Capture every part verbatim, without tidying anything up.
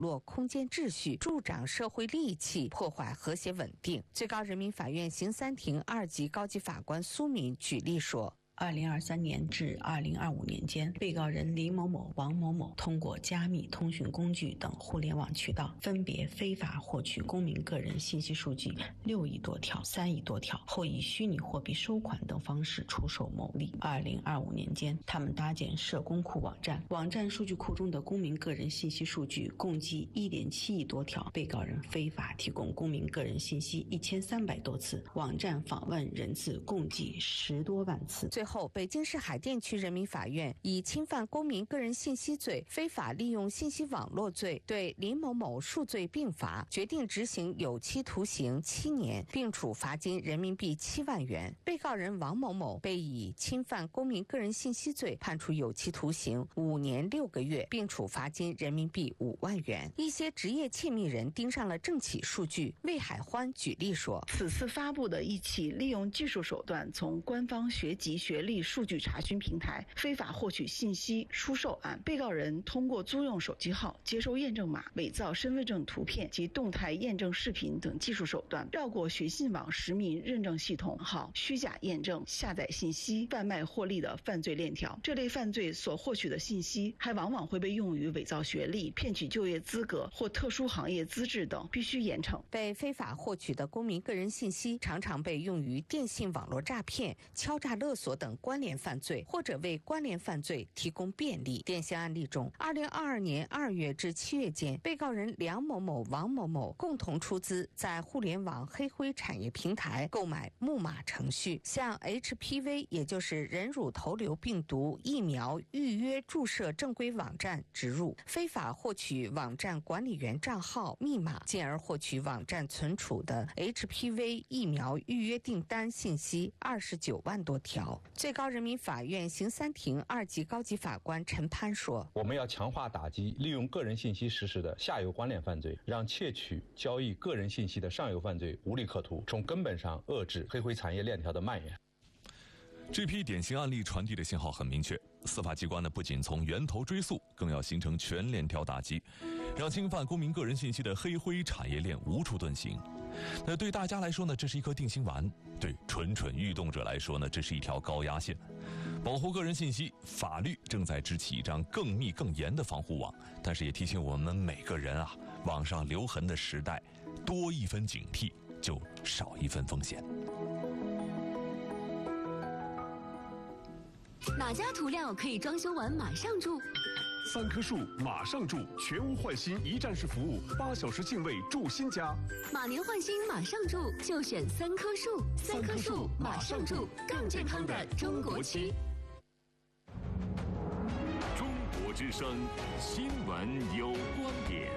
落空间秩序，助长社会戾气，破坏和谐稳定。最高人民法院刑三庭二级高级法官苏敏举例说， 二零二三年至二零二五年间，被告人李某某、王某某通过加密通讯工具等互联网渠道，分别非法获取公民个人信息数据六亿多条、三亿多条，后以虚拟货币收款等方式出售牟利。二零二五年间，他们搭建社工库网站，网站数据库中的公民个人信息数据共计一点七亿多条，被告人非法提供公民个人信息一千三百多次，网站访问人次共计十多万次。 最后，北京市海淀区人民法院以侵犯公民个人信息罪、非法利用信息网络罪对林某某数罪并罚，决定执行有期徒刑七年，并处罚金人民币七万元。被告人王某某被以侵犯公民个人信息罪判处有期徒刑五年六个月，并处罚金人民币五万元。一些职业窃密人盯上了政企数据。魏海欢举例说， 此次发布的一起利用技术手段从官方学籍学历数据查询平台非法获取信息出售案，被告人通过租用手机号、接收验证码、伪造身份证图片及动态验证视频等技术手段，绕过学信网实名认证系统号，虚假验证、下载信息、贩卖获利的犯罪链条。这类犯罪所获取的信息还往往会被用于伪造学历、骗取就业资格或特殊行业资质等，必须严惩。 被非法获取的公民个人信息常常被用于电信网络诈骗、敲诈勒索等关联犯罪，或者为关联犯罪提供便利。典型案例中，二零二二年二月至七月间，被告人梁某某、王某某共同出资在互联网黑灰产业平台购买木马程序，向 H P V 也就是人乳头瘤病毒疫苗预约注射正规网站植入，非法获取网站管理员账号密码，进而获取网站存储的 H P V 疫苗预约订单信息二十九万多条。最高人民法院刑三庭二级高级法官陈潘说， 我们要强化打击利用个人信息实施的下游关联犯罪，让窃取交易个人信息的上游犯罪无利可图，从根本上遏制黑灰产业链条的蔓延。 这批典型案例传递的信号很明确，司法机关呢不仅从源头追溯，更要形成全链条打击，让侵犯公民个人信息的黑灰产业链无处遁形。那对大家来说呢，这是一颗定心丸；对蠢蠢欲动者来说呢，这是一条高压线。保护个人信息，法律正在支起一张更密更严的防护网，但是也提醒我们每个人啊，网上留痕的时代，多一分警惕，就少一分风险。 哪家涂料可以装修完马上住？ 三棵树马上住，全屋换新一站式服务，八小时净位住新家。 马年换新马上住，就选三棵树。三棵树马上住，更健康的中国区。 中国之声，新闻有观点。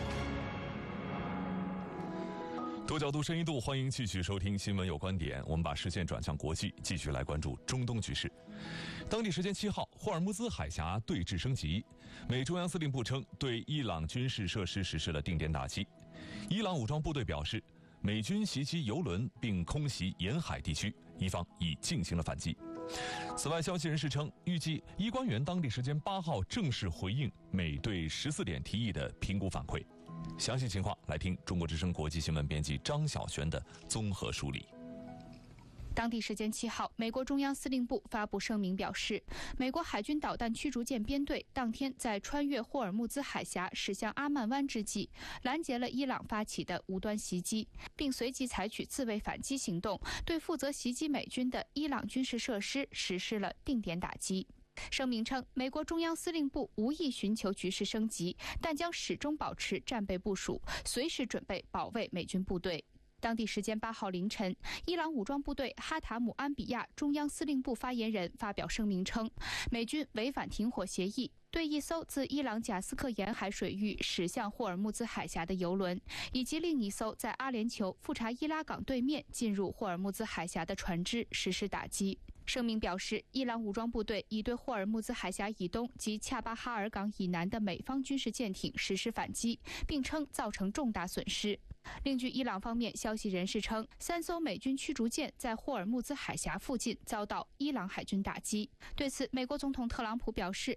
多角度、深一度，欢迎继续收听《新闻有观点》。我们把视线转向国际，继续来关注中东局势。当地时间七号，霍尔木兹海峡对峙升级，美中央司令部称对伊朗军事设施实施了定点打击。伊朗武装部队表示，美军袭击油轮并空袭沿海地区，伊方已进行了反击。此外，消息人士称，预计伊官员当地时间八号正式回应美对十四点提议的评估反馈。详细情况来听中国之声国际新闻编辑张晓璇的综合梳理。 当地时间七号，美国中央司令部发布声明表示，美国海军导弹驱逐舰编队当天在穿越霍尔木兹海峡驶向阿曼湾之际，拦截了伊朗发起的无端袭击，并随即采取自卫反击行动，对负责袭击美军的伊朗军事设施实施了定点打击。声明称，美国中央司令部无意寻求局势升级，但将始终保持战备部署，随时准备保卫美军部队。当地时间八号凌晨，伊朗武装部队哈塔姆安比亚中央司令部发言人发表声明称，美军违反停火协议，对一艘自伊朗贾斯克沿海水域驶向霍尔木兹海峡的油轮，以及另一艘在阿联酋富查伊拉港对面进入霍尔木兹海峡的船只实施打击。声明表示，伊朗武装部队已对霍尔木兹海峡以东及恰巴哈尔港以南的美方军事舰艇实施反击，并称造成重大损失。另据伊朗方面消息人士称，三艘美军驱逐舰在霍尔木兹海峡附近遭到伊朗海军打击。对此，美国总统特朗普表示，